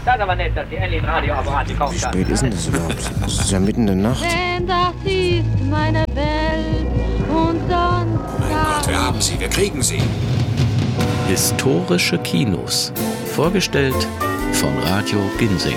Das ist aber nett, dass Sie endlich ein Radioapparat gekauft haben. Wie spät ist denn das überhaupt? Es ist ja mitten in der Nacht. Denn das ist meine Welt und sonst. Mein Gott, wir haben sie, wir kriegen sie. Historische Kinos. Vorgestellt von Radio Ginsing.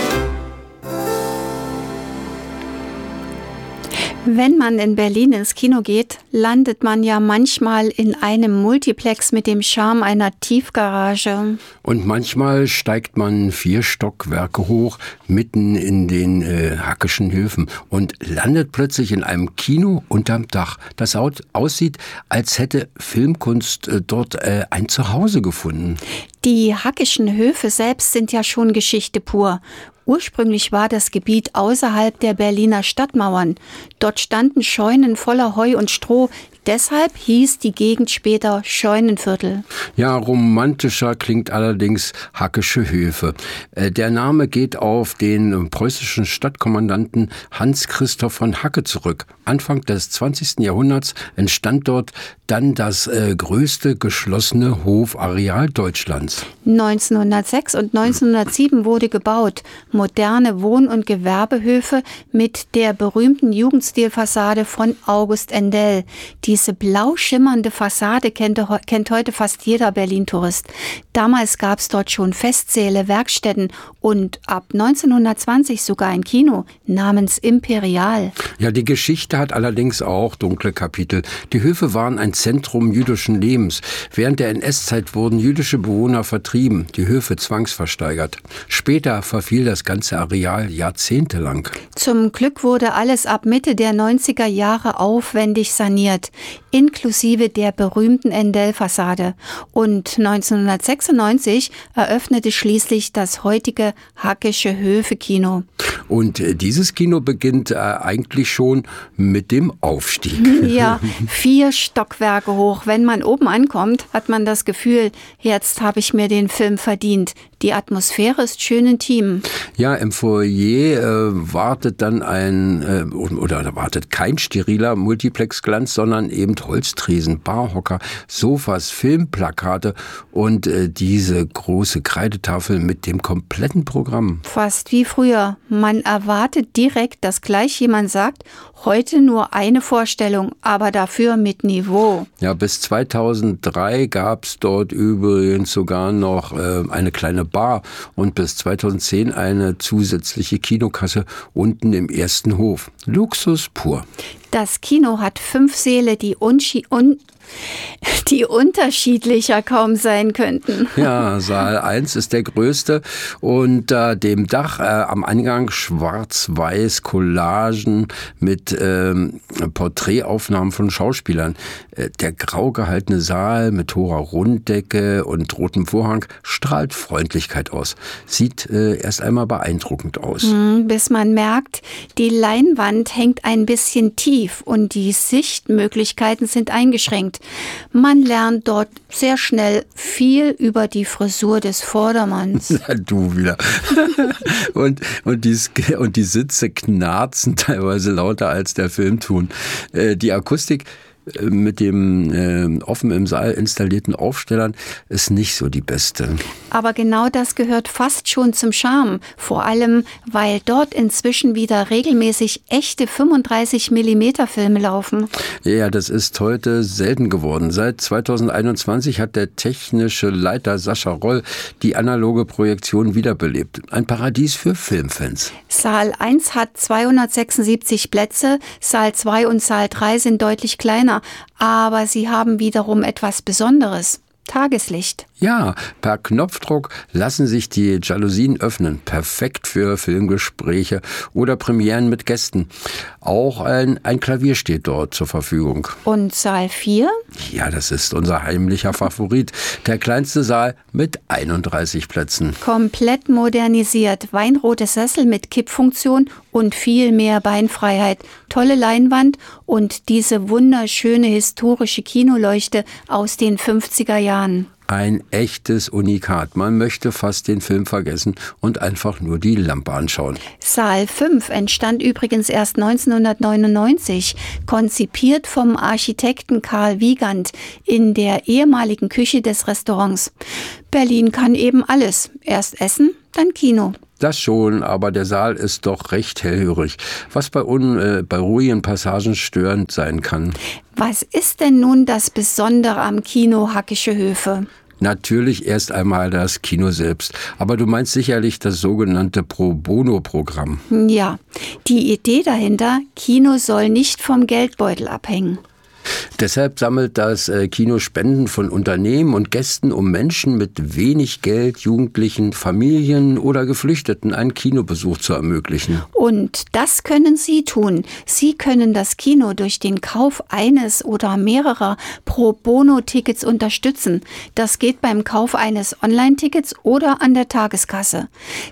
Wenn man in Berlin ins Kino geht, landet man ja manchmal in einem Multiplex mit dem Charme einer Tiefgarage. Und manchmal steigt man 4 Stockwerke hoch, mitten in den Hackischen Höfen und landet plötzlich in einem Kino unterm Dach, das aussieht, als hätte Filmkunst dort ein Zuhause gefunden. Die Hackischen Höfe selbst sind ja schon Geschichte pur. Ursprünglich war das Gebiet außerhalb der Berliner Stadtmauern. Dort standen Scheunen voller Heu und Stroh. Deshalb hieß die Gegend später Scheunenviertel. Ja, romantischer klingt allerdings Hackische Höfe. Der Name geht auf den preußischen Stadtkommandanten Hans Christoph von Hacke zurück. Anfang des 20. Jahrhunderts entstand dort dann das größte geschlossene Hofareal Deutschlands. 1906 und 1907 wurde gebaut. Moderne Wohn- und Gewerbehöfe mit der berühmten Jugendstilfassade von August Endell. Diese blau schimmernde Fassade kennt heute fast jeder Berlin-Tourist. Damals gab es dort schon Festsäle, Werkstätten und ab 1920 sogar ein Kino namens Imperial. Ja, die Geschichte hat allerdings auch dunkle Kapitel. Die Höfe waren ein Zentrum jüdischen Lebens. Während der NS-Zeit wurden jüdische Bewohner vertrieben, die Höfe zwangsversteigert. Später verfiel das ganze Areal jahrzehntelang. Zum Glück wurde alles ab Mitte der 90er Jahre aufwendig saniert, inklusive der berühmten Endell-Fassade. Und 1996 eröffnete schließlich das heutige Hackische Höfe-Kino. Und dieses Kino beginnt eigentlich schon mit dem Aufstieg. Ja, 4 Stockwerke hoch. Wenn man oben ankommt, hat man das Gefühl, jetzt habe ich mir den Film verdient. Die Atmosphäre ist schön intim. Ja, im Foyer wartet dann wartet kein steriler Multiplexglanz, sondern eben Holztresen, Barhocker, Sofas, Filmplakate und diese große Kreidetafel mit dem kompletten Programm. Fast wie früher. Man erwartet direkt, dass gleich jemand sagt, heute nur eine Vorstellung, aber dafür mit Niveau. Ja, bis 2003 gab es dort übrigens sogar noch eine kleine Bar und bis 2010 eine zusätzliche Kinokasse unten im ersten Hof. Luxus pur. Das Kino hat 5 Säle, die unterschiedlicher kaum sein könnten. Ja, Saal 1 ist der größte. Unter dem Dach am Eingang schwarz-weiß Collagen mit Porträtaufnahmen von Schauspielern. Der grau gehaltene Saal mit hoher Runddecke und rotem Vorhang strahlt Freundlichkeit aus. Sieht erst einmal beeindruckend aus. Bis man merkt, die Leinwand hängt ein bisschen tief und die Sichtmöglichkeiten sind eingeschränkt. Man lernt dort sehr schnell viel über die Frisur des Vordermanns. Na, du wieder. und die Sitze knarzen teilweise lauter als der Film tun. Die Akustik mit dem offen im Saal installierten Aufstellern ist nicht so die beste. Aber genau das gehört fast schon zum Charme. Vor allem, weil dort inzwischen wieder regelmäßig echte 35mm Filme laufen. Ja, das ist heute selten geworden. Seit 2021 hat der technische Leiter Sascha Roll die analoge Projektion wiederbelebt. Ein Paradies für Filmfans. Saal 1 hat 276 Plätze, Saal 2 und Saal 3 sind deutlich kleiner. Aber sie haben wiederum etwas Besonderes. Tageslicht. Ja, per Knopfdruck lassen sich die Jalousien öffnen. Perfekt für Filmgespräche oder Premieren mit Gästen. Auch ein Klavier steht dort zur Verfügung. Und Saal 4? Ja, das ist unser heimlicher Favorit. Der kleinste Saal mit 31 Plätzen. Komplett modernisiert. Weinrote Sessel mit Kippfunktion und viel mehr Beinfreiheit. Tolle Leinwand und diese wunderschöne historische Kinoleuchte aus den 50er Jahren. Ein echtes Unikat. Man möchte fast den Film vergessen und einfach nur die Lampe anschauen. Saal 5 entstand übrigens erst 1999, konzipiert vom Architekten Karl Wiegand in der ehemaligen Küche des Restaurants. Berlin kann eben alles. Erst essen, dann Kino. Das schon, aber der Saal ist doch recht hellhörig, was bei ruhigen Passagen störend sein kann. Was ist denn nun das Besondere am Kino Hackische Höfe? Natürlich erst einmal das Kino selbst, aber du meinst sicherlich das sogenannte Pro-Bono-Programm. Ja, die Idee dahinter, Kino soll nicht vom Geldbeutel abhängen. Deshalb sammelt das Kino Spenden von Unternehmen und Gästen, um Menschen mit wenig Geld, Jugendlichen, Familien oder Geflüchteten einen Kinobesuch zu ermöglichen. Und das können Sie tun. Sie können das Kino durch den Kauf eines oder mehrerer Pro-Bono-Tickets unterstützen. Das geht beim Kauf eines Online-Tickets oder an der Tageskasse.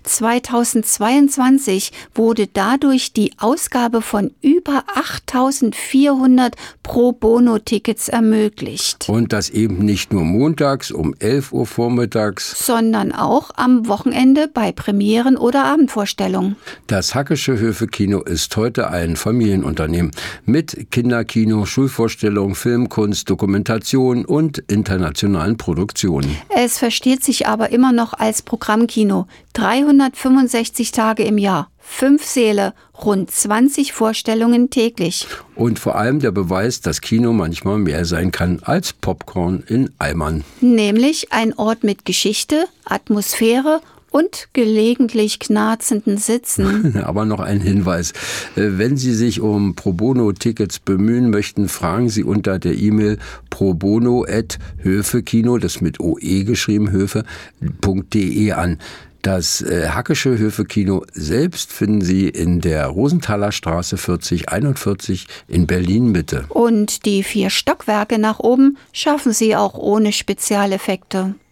2022 wurde dadurch die Ausgabe von über 8.400 Pro-Bono-Tickets ermöglicht. Und das eben nicht nur montags um 11 Uhr vormittags, sondern auch am Wochenende bei Premieren oder Abendvorstellungen. Das Hackische Höfe Kino ist heute ein Familienunternehmen mit Kinderkino, Schulvorstellungen, Filmkunst, Dokumentation und internationalen Produktionen. Es versteht sich aber immer noch als Programmkino. 365 Tage im Jahr. 5 Säle, rund 20 Vorstellungen täglich. Und vor allem der Beweis, dass Kino manchmal mehr sein kann als Popcorn in Eimern. Nämlich ein Ort mit Geschichte, Atmosphäre und gelegentlich knarzenden Sitzen. Aber noch ein Hinweis. Wenn Sie sich um Pro-Bono-Tickets bemühen möchten, fragen Sie unter der E-Mail probono@höfekino, das mit OE geschrieben, höfe.de an. Das Hackische Höfe Kino selbst finden Sie in der Rosenthaler Straße 4041 in Berlin-Mitte. Und die 4 Stockwerke nach oben schaffen Sie auch ohne Spezialeffekte.